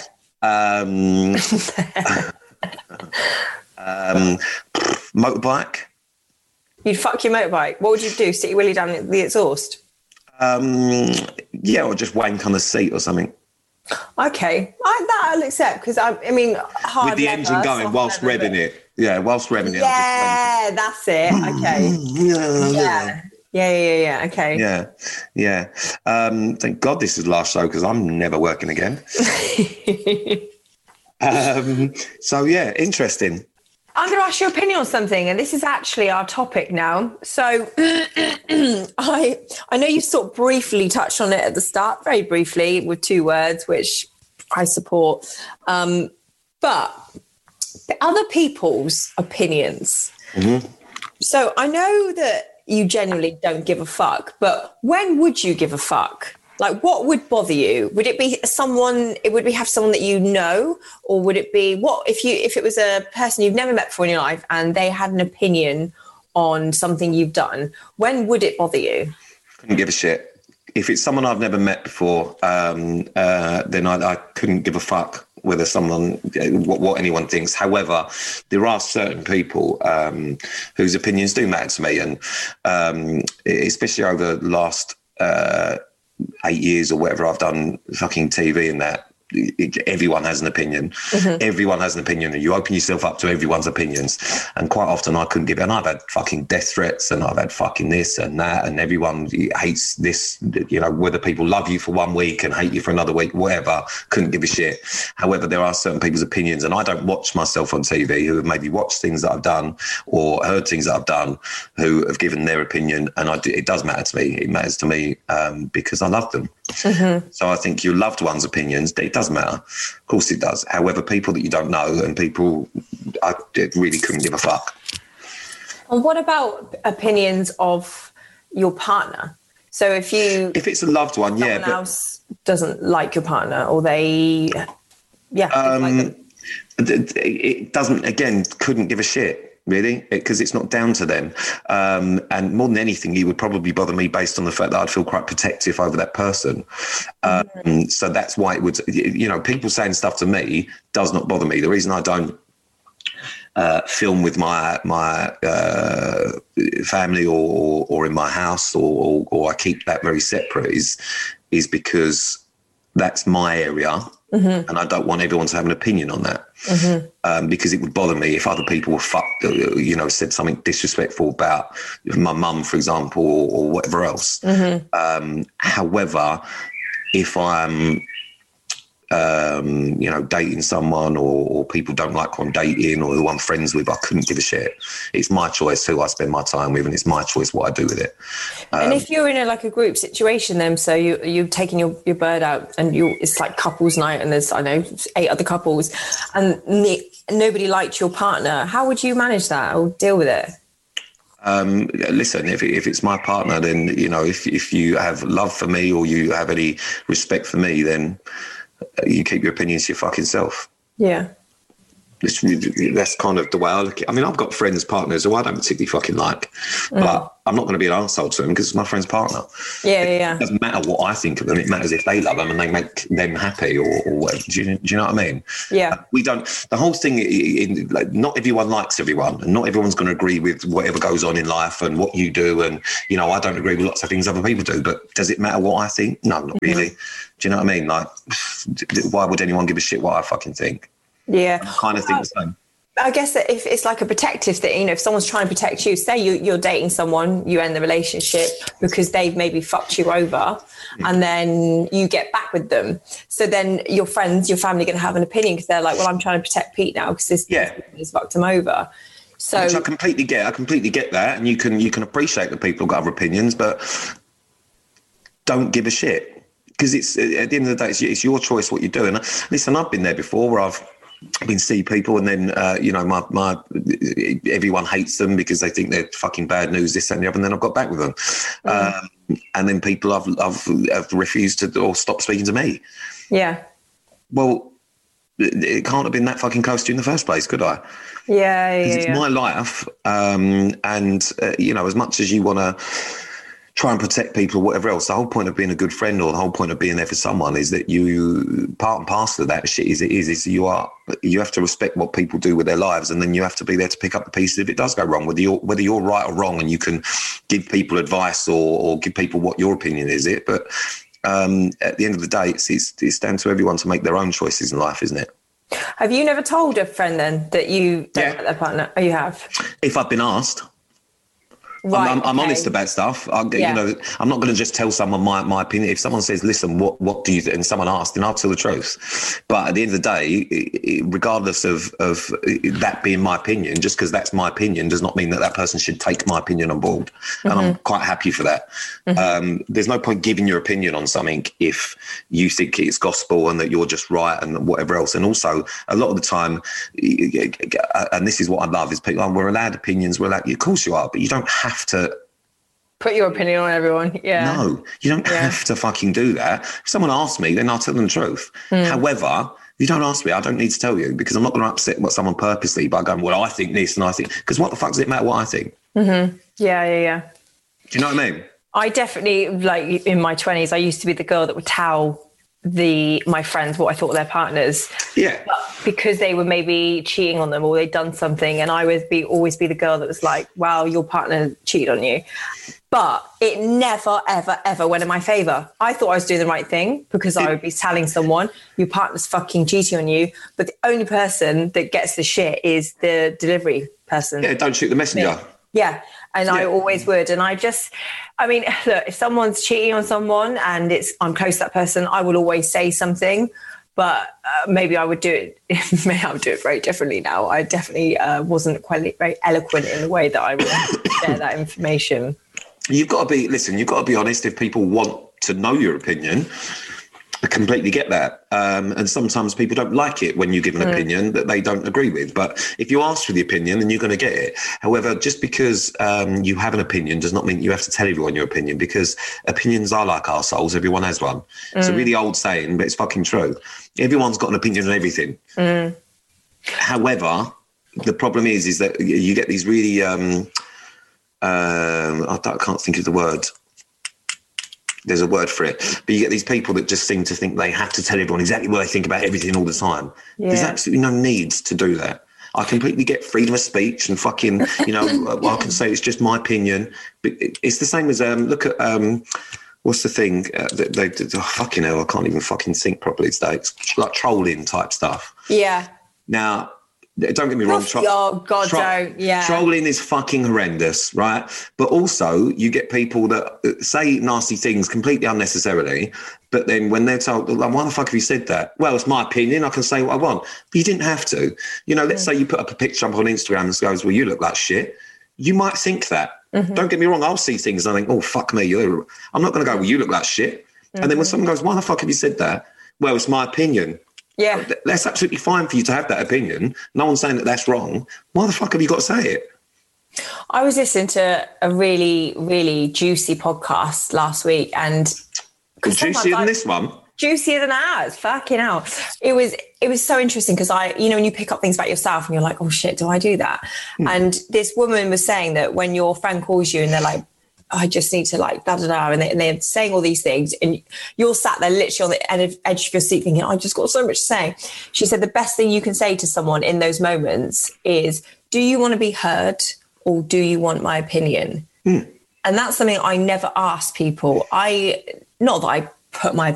Motorbike. You'd fuck your motorbike. What would you do? Stick your willy down the exhaust? Yeah, or just wank on the seat or something. Okay, that I'll accept because I mean, hard with the engine going whilst revving it. Yeah, whilst revving it. Yeah, that's it. Okay. Yeah. Okay. Yeah. Thank God this is the last show because I'm never working again. So yeah, interesting. I'm going to ask your opinion on something, and this is actually our topic now. So I know you sort of briefly touched on it at the start, very briefly, with 2 words, which I support. But the other people's opinions. Mm-hmm. So I know that you generally don't give a fuck, but when would you give a fuck? Like, what would bother you? Would it be someone? Would we have someone that you know, or would it be if it was a person you've never met before in your life and they had an opinion on something you've done? When would it bother you? Couldn't give a shit. If it's someone I've never met before, then I couldn't give a fuck whether what anyone thinks. However, there are certain people whose opinions do matter to me, and especially over the last 8 years or whatever I've done fucking TV and that. Everyone has an opinion. Mm-hmm. Everyone has an opinion, and you open yourself up to everyone's opinions. And quite often I couldn't give it. And I've had fucking death threats, and I've had fucking this and that, and everyone hates this, whether people love you for 1 week and hate you for another week, whatever, couldn't give a shit. However, there are certain people's opinions, and I don't watch myself on TV who have maybe watched things that I've done or heard things that I've done who have given their opinion, and it does matter to me. It matters to me because I love them. Mm-hmm. So I think your loved one's opinions, it does matter. Of course it does. However, people that you don't know and people, I really couldn't give a fuck. And what about opinions of your partner? So if it's a loved one, someone else doesn't like your partner, or they, like them. It doesn't. Again, couldn't give a shit. Really, because it's not down to them. And more than anything, it would probably bother me based on the fact that I'd feel quite protective over that person. So that's why it would, people saying stuff to me does not bother me. The reason I don't film with my family or in my house or I keep that very separate is because that's my area. Mm-hmm. And I don't want everyone to have an opinion on that. Mm-hmm. Because it would bother me if other people were said something disrespectful about my mum, for example, or whatever else. Mm-hmm. However, if I'm dating someone or people don't like who I'm dating or who I'm friends with, I couldn't give a shit. It's my choice who I spend my time with, and it's my choice what I do with it. And if you're in a group situation then, so you're taking your bird out and it's like couples night and there's, 8 other couples and nobody liked your partner, how would you manage that or deal with it? Listen, if it's my partner, then, if you have love for me or you have any respect for me, then you keep your opinions to your fucking self. Yeah. That's kind of the way I look at it. I mean, I've got friends, partners who I don't particularly fucking like, but I'm not going to be an arsehole to them because it's my friend's partner. Yeah. It doesn't matter what I think of them. It matters if they love them and they make them happy or whatever. Do you know what I mean? Yeah. We don't. The whole thing, not everyone likes everyone, and not everyone's going to agree with whatever goes on in life and what you do. And, I don't agree with lots of things other people do, but does it matter what I think? No, not really. Do you know what I mean? Like, why would anyone give a shit what I fucking think? Yeah. I kind of think the same. I guess that if it's like a protective thing, if someone's trying to protect you, say you're dating someone, you end the relationship because they've maybe fucked you over and then you get back with them. So then your friends, your family are going to have an opinion because they're like, well, I'm trying to protect Pete now because this has fucked him over. So which I completely get that. And you can appreciate that people have got other opinions, but don't give a shit because it's at the end of the day, it's your choice what you do. And listen, I've been there before where I've been see people and then my everyone hates them because they think they're fucking bad news, this and the other, and then I've got back with them. And then people have refused to or stopped speaking to me. Yeah. Well, it can't have been that fucking close to you in the first place, could I? Yeah. It's my life, and as much as you want to try and protect people or whatever else, the whole point of being a good friend or the whole point of being there for someone is that you, part and parcel of that shit is you have to respect what people do with their lives, and then you have to be there to pick up the pieces if it does go wrong, whether you're right or wrong, and you can give people advice or give people what your opinion is it. But at the end of the day, it's down to everyone to make their own choices in life, isn't it? Have you never told a friend then that you don't like their partner? Oh, you have? If I've been asked. Right, I'm honest about stuff. I'm not going to just tell someone my opinion. If someone says, listen, what do you think? And someone asks, then I'll tell the truth. But at the end of the day, regardless of that being my opinion, just because that's my opinion does not mean that person should take my opinion on board. And I'm quite happy for that. There's no point giving your opinion on something if you think it's gospel and that you're just right and whatever else. And also, a lot of the time, and this is what I love, is people, we're allowed opinions. Of course you are, but you don't have to put your opinion on everyone. Yeah. No, you don't have to fucking do that. If someone asks me, then I'll tell them the truth. However, if you don't ask me, I don't need to tell you because I'm not going to upset someone purposely by going, well, I think this and I think, because what the fuck does it matter what I think? Yeah. Do you know what I mean? I definitely, like in my 20s, I used to be the girl that would tell my friends what I thought of their partners. Yeah. But because they were maybe cheating on them or they'd done something, and I would always be the girl that was like, wow, your partner cheated on you. But it never, ever, ever went in my favour. I thought I was doing the right thing because I would be telling someone, your partner's fucking cheating on you. But the only person that gets the shit is the delivery person. Yeah, don't shoot the messenger. Yeah. And I always would. And look, if someone's cheating on someone and I'm close to that person, I will always say something. But maybe I would do it. Maybe I would do it very differently now. I definitely wasn't quite very eloquent in the way that I would share that information. You've got to be honest. If people want to know your opinion, I completely get that. And sometimes people don't like it when you give an opinion that they don't agree with. But if you ask for the opinion, then you're going to get it. However, just because you have an opinion does not mean you have to tell everyone your opinion, because opinions are like arseholes. Everyone has one. It's a really old saying, but it's fucking true. Everyone's got an opinion on everything. However, the problem is that you get these really, I can't think of the word. There's a word for it, but you get these people that just seem to think they have to tell everyone exactly what they think about everything all the time. Yeah. There's absolutely no need to do that. I completely get freedom of speech and fucking, I can say it's just my opinion. But it's the same as, look at, what's the thing? Fucking hell, I can't even fucking think properly today. It's like trolling type stuff. Yeah. Now, Don't get me wrong. Oh, God, don't. Yeah. Trolling is fucking horrendous, right? But also, you get people that say nasty things completely unnecessarily, but then when they're told, like, why the fuck have you said that? Well, it's my opinion. I can say what I want. But you didn't have to. You know, let's say you put up a picture up on Instagram and goes, well, you look like shit. You might think that. Mm-hmm. Don't get me wrong. I'll see things and I think, oh, fuck me. I'm not going to go, well, you look like shit. Mm-hmm. And then when someone goes, why the fuck have you said that? Well, it's my opinion. Yeah. That's absolutely fine for you to have that opinion. No one's saying that that's wrong. Why the fuck have you got to say it? I was listening to a really, really juicy podcast last week, and juicier than this one. Juicier than ours. Fucking hell. It was so interesting because when you pick up things about yourself and you're like, oh shit, do I do that? And this woman was saying that when your friend calls you and they're like, I just need to like da-da-da, and they're saying all these things, and you're sat there literally on the edge of your seat thinking, I just got so much to say. She said the best thing you can say to someone in those moments is, do you want to be heard or do you want my opinion? And that's something I never ask people. Not that I put my